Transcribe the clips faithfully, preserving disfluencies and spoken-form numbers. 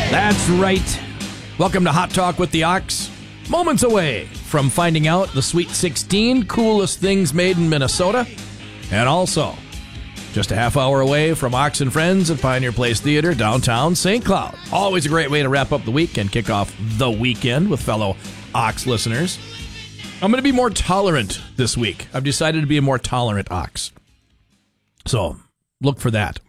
That's right. Welcome to Hot Talk with the Ox. Moments away from finding out the Sweet sixteen coolest things made in Minnesota. And also, just a half hour away from Ox and Friends at Pioneer Place Theater, downtown Saint Cloud. Always a great way to wrap up the week and kick off the weekend with fellow Ox listeners. I'm going to be more tolerant this week. I've decided to be a more tolerant Ox. So, look for that.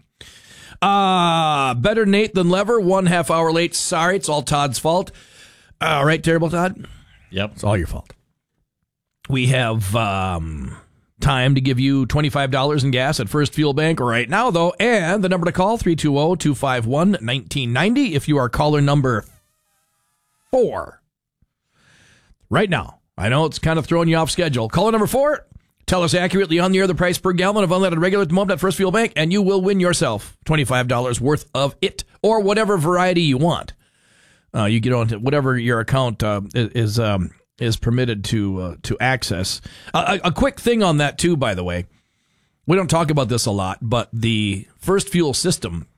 Ah, uh, better Nate than Lever. One half hour late. Sorry, it's all Todd's fault. All right, terrible Todd? Yep. It's all your fault. We have um, time to give you twenty-five dollars in gas at First Fuel Bank right now, though. And the number to call, three two zero, two five one, one nine nine zero if you are caller number four. Right now. I know it's kind of throwing you off schedule. Caller number four. Tell us accurately on the air the price per gallon of unleaded regular at the moment at First Fuel Bank, and you will win yourself twenty-five dollars worth of it, or whatever variety you want. Uh, you get on to whatever your account uh, is um, is permitted to uh, to access. Uh, a, a quick thing on that, too, by the way. We don't talk about this a lot, but the First Fuel system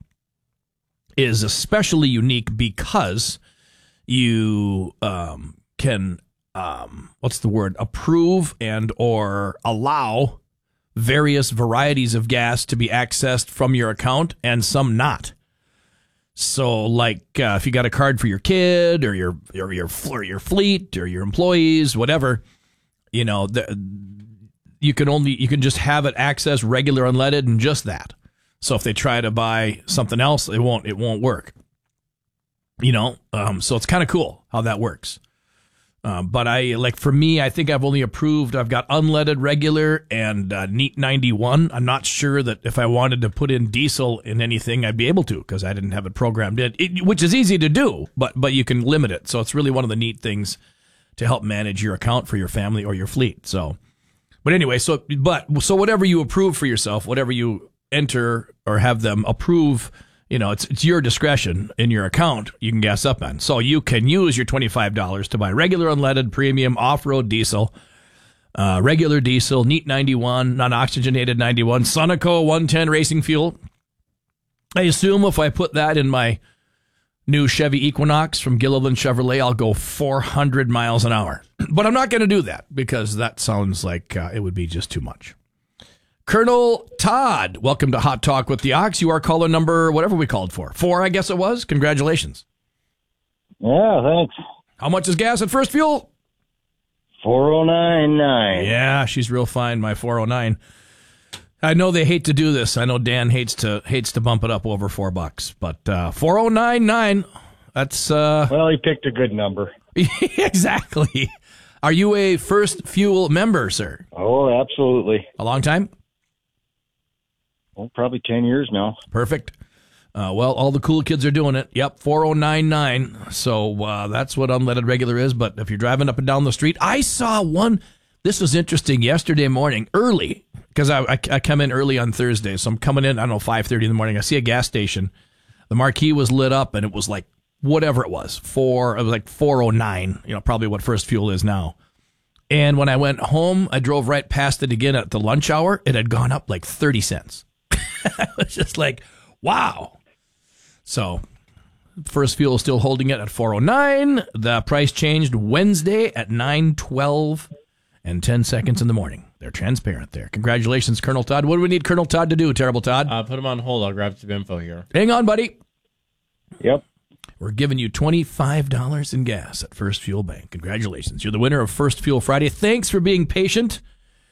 is especially unique because you um, can... Um, what's the word? Approve and or allow various varieties of gas to be accessed from your account and some not. So, like uh, if you got a card for your kid or your or your or your fleet or your employees, whatever, you know, the, you can only you can just have it access regular unleaded and just that. So if they try to buy something else, it won't it won't work. You know, um, so it's kind of cool how that works. Uh, but I like for me, I think I've only approved. I've got unleaded regular and uh, Neat ninety-one. I'm not sure that if I wanted to put in diesel in anything, I'd be able to because I didn't have it programmed in, it, which is easy to do. But but you can limit it, so it's really one of the neat things to help manage your account for your family or your fleet. So, but anyway, so but so whatever you approve for yourself, whatever you enter or have them approve. You know, it's it's your discretion in your account you can gas up on. So you can use your twenty-five dollars to buy regular unleaded, premium, off-road diesel, uh, regular diesel, Neat ninety-one, non-oxygenated ninety-one, Sunoco one ten racing fuel. I assume if I put that in my new Chevy Equinox from Gilliland Chevrolet, I'll go four hundred miles an hour. But I'm not going to do that because that sounds like uh, it would be just too much. Colonel Todd, welcome to Hot Talk with the Ox. You are caller number, whatever we called for. Four, I guess it was. Congratulations. Yeah, thanks. How much is gas at First Fuel? four oh nine nine. Yeah, she's real fine, my four oh nine. I know they hate to do this. I know Dan hates to hates to bump it up over four bucks. But uh, four oh nine nine, that's... Uh, well, he picked a good number. Exactly. Are you a First Fuel member, sir? Oh, absolutely. A long time? Well, probably ten years now. Perfect. Uh, well, all the cool kids are doing it. Yep, four oh nine nine. So uh, that's what unleaded regular is. But if you're driving up and down the street, I saw one. This was interesting yesterday morning, early, because I, I, I come in early on Thursday. So I'm coming in, I don't know, five thirty in the morning. I see a gas station. The marquee was lit up, and it was like whatever it was, four. It was like four oh nine, you know, probably what First Fuel is now. And when I went home, I drove right past it again at the lunch hour. It had gone up like thirty cents. I was just like, wow. So, First Fuel is still holding it at four oh nine. The price changed Wednesday at nine twelve and ten seconds in the morning. They're transparent there. Congratulations, Colonel Todd. What do we need Colonel Todd to do, Terrible Todd? Uh, put him on hold. I'll grab some info here. Hang on, buddy. Yep. We're giving you twenty-five dollars in gas at First Fuel Bank. Congratulations. You're the winner of First Fuel Friday. Thanks for being patient.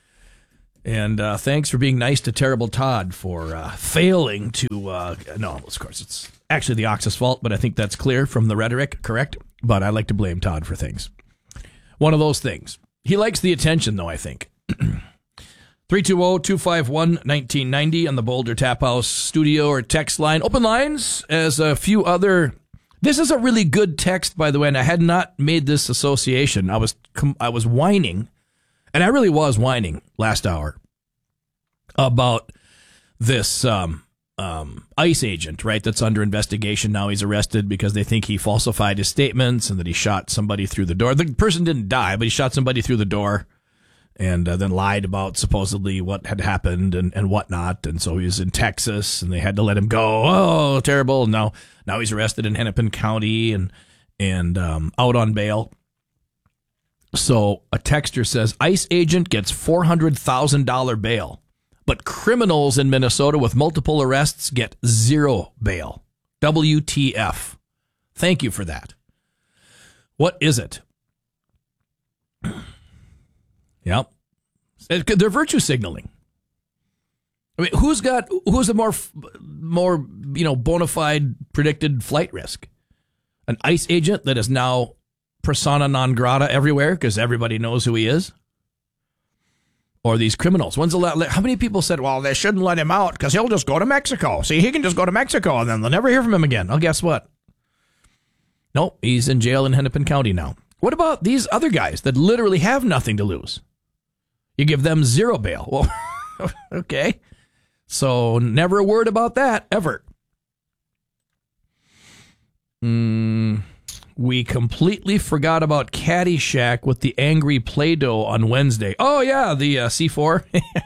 And uh, thanks for being nice to Terrible Todd for uh, failing to, uh, no, of course, it's actually the Ox's fault, but I think that's clear from the rhetoric, correct? But I like to blame Todd for things. One of those things. He likes the attention, though, I think. three two zero, two five one, one nine nine zero on the Boulder Tap House studio or text line. Open lines as a few other... This is a really good text, by the way, and I had not made this association. I was I was whining. And I really was whining last hour about this um, um, ICE agent, right, that's under investigation. Now he's arrested because they think he falsified his statements and that he shot somebody through the door. The person didn't die, but he shot somebody through the door and uh, then lied about supposedly what had happened and, and whatnot. And so he was in Texas, and they had to let him go. Oh, terrible. Now, now he's arrested in Hennepin County and, and um, out on bail. So a texter says, ICE agent gets four hundred thousand dollars bail, but criminals in Minnesota with multiple arrests get zero bail. W T F. Thank you for that. What is it? Yep. They're virtue signaling. I mean, who's got, who's a more, more, you know, bona fide predicted flight risk? An ICE agent that is now persona non grata everywhere because everybody knows who he is? Or these criminals? When's the la- how many people said, well, they shouldn't let him out because he'll just go to Mexico. See, he can just go to Mexico and then they'll never hear from him again. Oh, guess what? Nope, he's in jail in Hennepin County now. What about these other guys that literally have nothing to lose? You give them zero bail. Well, okay. So never a word about that, ever. Mm, we completely forgot about Caddyshack with the angry Play-Doh on Wednesday. Oh, yeah, the uh, C four.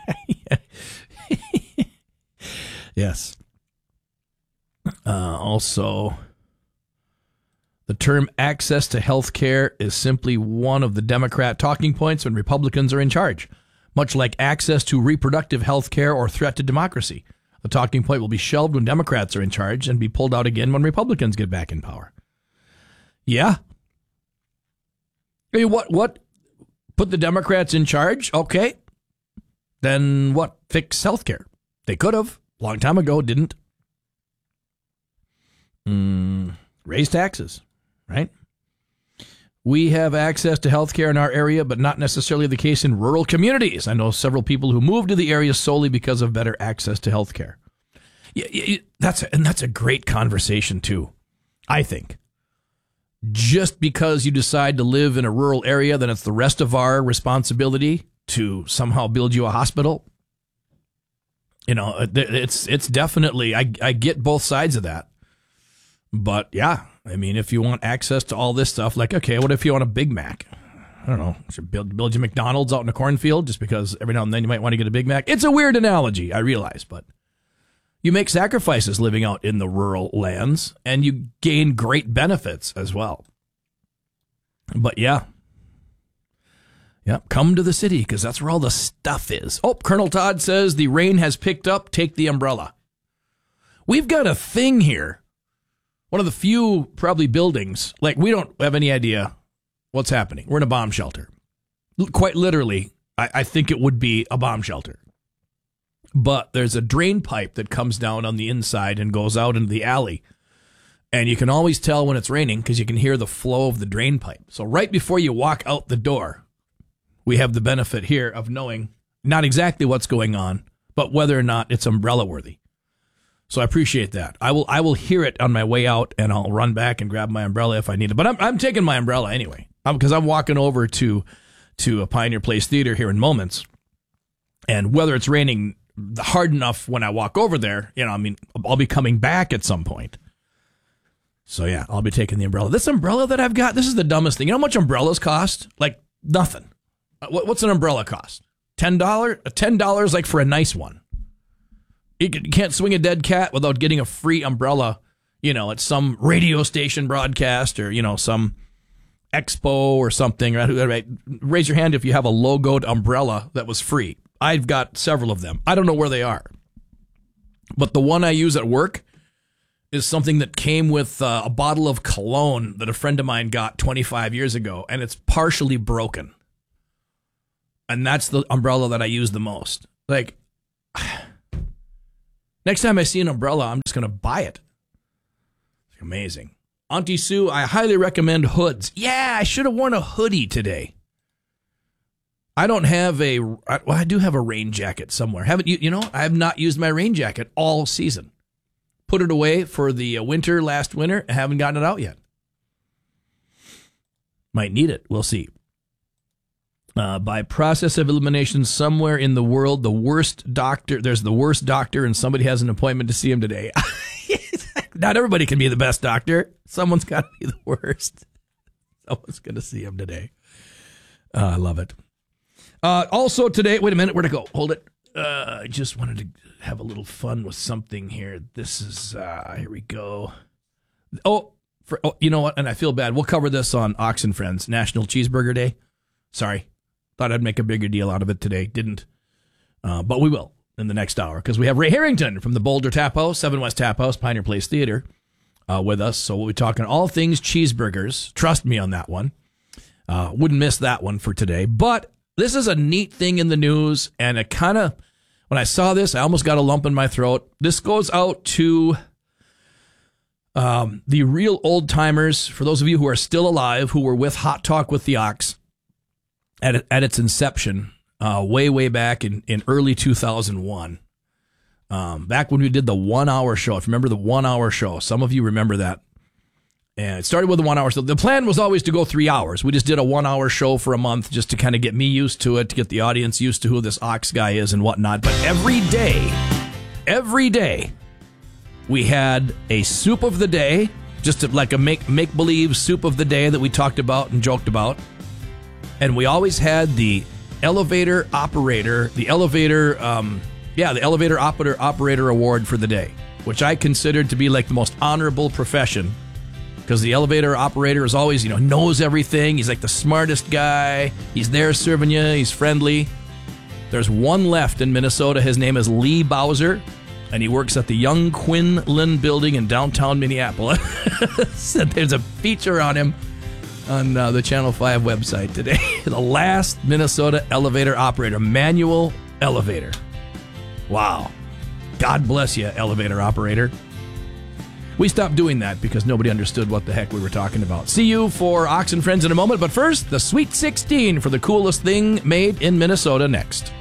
Yes. Uh, also, the term access to health care is simply one of the Democrat talking points when Republicans are in charge. Much like access to reproductive health care or threat to democracy. The talking point will be shelved when Democrats are in charge and be pulled out again when Republicans get back in power. Yeah. I mean, what, what? Put the Democrats in charge? Okay. Then what? Fix health care. They could have. Long time ago, didn't. Mm, raise taxes, right? We have access to health care in our area, but not necessarily the case in rural communities. I know several people who moved to the area solely because of better access to health care. Yeah, yeah, that's a, and that's a great conversation, too, I think. Just because you decide to live in a rural area, then it's the rest of our responsibility to somehow build you a hospital. You know, it's it's definitely, I, I get both sides of that. But, yeah. I mean, if you want access to all this stuff, like, okay, what if you want a Big Mac? I don't know. Should build, build you McDonald's out in a cornfield just because every now and then you might want to get a Big Mac? It's a weird analogy, I realize, but you make sacrifices living out in the rural lands and you gain great benefits as well. But yeah. Yep, come to the city because that's where all the stuff is. Oh, Colonel Todd says the rain has picked up. Take the umbrella. We've got a thing here. One of the few, probably, buildings, like, we don't have any idea what's happening. We're in a bomb shelter. Quite literally, I, I think it would be a bomb shelter. But there's a drain pipe that comes down on the inside and goes out into the alley. And you can always tell when it's raining because you can hear the flow of the drain pipe. So right before you walk out the door, we have the benefit here of knowing not exactly what's going on, but whether or not it's umbrella worthy. So I appreciate that. I will I will hear it on my way out, and I'll run back and grab my umbrella if I need it. But I'm I'm taking my umbrella anyway, because I'm, I'm walking over to to a Pioneer Place Theater here in moments. And whether it's raining hard enough when I walk over there, you know, I mean, I'll be coming back at some point. So yeah, I'll be taking the umbrella. This umbrella that I've got, this is the dumbest thing. You know how much umbrellas cost? Like nothing. What's an umbrella cost? ten dollars? ten dollars like for a nice one. You can't swing a dead cat without getting a free umbrella, you know, at some radio station broadcast or, you know, some expo or something. Right? Raise your hand if you have a logoed umbrella that was free. I've got several of them. I don't know where they are. But the one I use at work is something that came with uh, a bottle of cologne that a friend of mine got twenty-five years ago, and it's partially broken. And that's the umbrella that I use the most. Like, next time I see an umbrella, I'm just going to buy it. It's amazing. Auntie Sue, I highly recommend hoods. Yeah, I should have worn a hoodie today. I don't have a, well, I do have a rain jacket somewhere. Haven't you, you know, I have not used my rain jacket all season. Put it away for the winter last winter. I haven't gotten it out yet. Might need it. We'll see. Uh, by process of elimination, somewhere in the world, the worst doctor, there's the worst doctor, and somebody has an appointment to see him today. Not everybody can be the best doctor. Someone's got to be the worst. Someone's going to see him today. Uh, I love it. Uh, also today, wait a minute, where'd it go? Hold it. Uh, I just wanted to have a little fun with something here. This is, uh, here we go. Oh, for, oh, you know what? And I feel bad. We'll cover this on Ox and Friends, National Cheeseburger Day. Sorry. Thought I'd make a bigger deal out of it today. Didn't. Uh, but we will in the next hour because we have Ray Harrington from the Boulder Tap House, Seven West Tap House, Pioneer Place Theater uh, with us. So we'll be talking all things cheeseburgers. Trust me on that one. Uh, wouldn't miss that one for today. But this is a neat thing in the news, and it kind of, when I saw this, I almost got a lump in my throat. This goes out to um, the real old timers, for those of you who are still alive, who were with Hot Talk with the Ox at at its inception, uh, way, way back in, in early two thousand one. Um, back when we did the one-hour show. If you remember the one-hour show, some of you remember that. And it started with a one-hour show. The plan was always to go three hours. We just did a one-hour show for a month just to kind of get me used to it, to get the audience used to who this Ox guy is and whatnot. But every day, every day, we had a soup of the day, just to, like a make, make-believe soup of the day that we talked about and joked about. And we always had the elevator operator, the elevator, um, yeah, the elevator operator, operator award for the day, which I considered to be like the most honorable profession. Because the elevator operator is always, you know, knows everything. He's like the smartest guy. He's there serving you. He's friendly. There's one left in Minnesota. His name is Lee Bowser, and he works at the Young Quinlan Building in downtown Minneapolis. There's a feature on him on uh, the Channel five website today. The last Minnesota elevator operator, manual elevator. Wow. God bless you, elevator operator. We stopped doing that because nobody understood what the heck we were talking about. See you for Ox and Friends in a moment, but first, the Sweet sixteen for the coolest thing made in Minnesota next.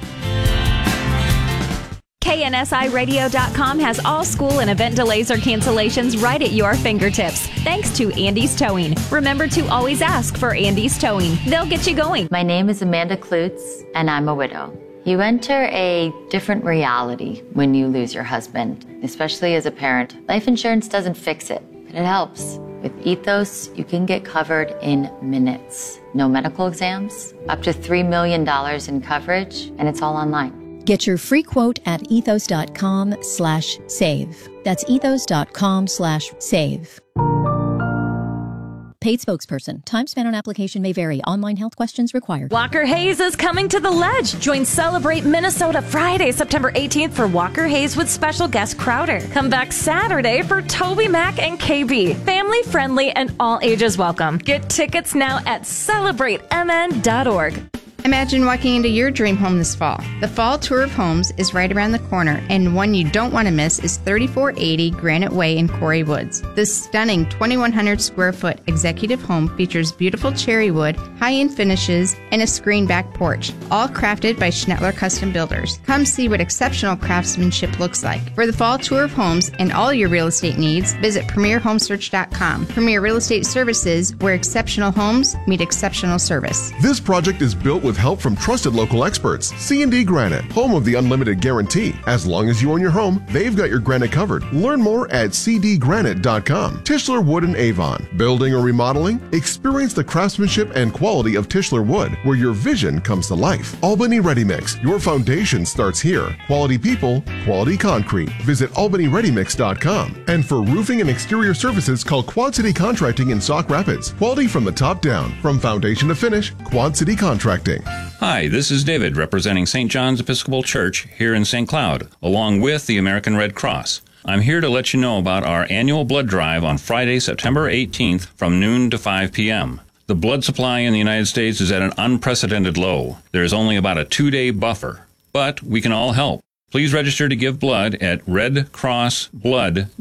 K N S I radio dot com has all school and event delays or cancellations right at your fingertips. Thanks to Andy's Towing. Remember to always ask for Andy's Towing. They'll get you going. My name is Amanda Klutz, and I'm a widow. You enter a different reality when you lose your husband, especially as a parent. Life insurance doesn't fix it, but it helps. With Ethos, you can get covered in minutes. No medical exams, up to three million dollars in coverage, and it's all online. Get your free quote at ethos dot com slash save. That's ethos dot com slash save. Paid spokesperson. Time spent on application may vary. Online health questions required. Walker Hayes is coming to the Ledge. Join Celebrate Minnesota Friday, September eighteenth for Walker Hayes with special guest Crowder. Come back Saturday for Toby Mac and K B. Family friendly and all ages welcome. Get tickets now at celebrate m n dot org. Imagine walking into your dream home this fall. The Fall Tour of Homes is right around the corner, and one you don't want to miss is thirty-four eighty Granite Way in Quarry Woods. This stunning twenty-one hundred square foot executive home features beautiful cherry wood, high-end finishes, and a screened back porch, all crafted by Schnettler Custom Builders. Come see what exceptional craftsmanship looks like. For the Fall Tour of Homes and all your real estate needs, visit premier home search dot com. Premier Real Estate Services, where exceptional homes meet exceptional service. This project is built with help from trusted local experts. C and D Granite, home of the unlimited guarantee. As long as you own your home, they've got your granite covered. Learn more at c d granite dot com. Tischler Wood in Avon. Building or remodeling? Experience the craftsmanship and quality of Tischler Wood, where your vision comes to life. Albany Ready Mix. Your foundation starts here. Quality people, quality concrete. Visit albany ready mix dot com. And for roofing and exterior services, call Quad City Contracting in Sauk Rapids. Quality from the top down. From foundation to finish, Quad City Contracting. Hi, this is David representing Saint John's Episcopal Church here in Saint Cloud, along with the American Red Cross. I'm here to let you know about our annual blood drive on Friday, September eighteenth from noon to five p.m. The blood supply in the United States is at an unprecedented low. There is only about a two-day buffer, but we can all help. Please register to give blood at red cross blood